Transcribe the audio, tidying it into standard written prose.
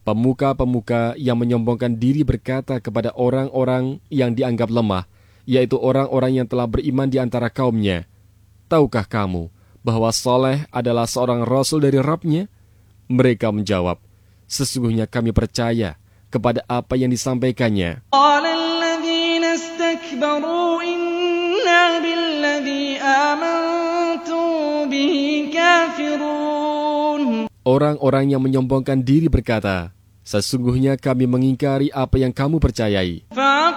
Pemuka-pemuka yang menyombongkan diri berkata kepada orang-orang yang dianggap lemah, yaitu orang-orang yang telah beriman di antara kaumnya, "Tahukah kamu bahwa Saleh adalah seorang rasul dari Rabb-Nya?" Mereka menjawab, "Sesungguhnya kami percaya kepada apa yang disampaikannya." Orang-orang yang menyombongkan diri berkata, "Sesungguhnya kami mengingkari apa yang kamu percayai."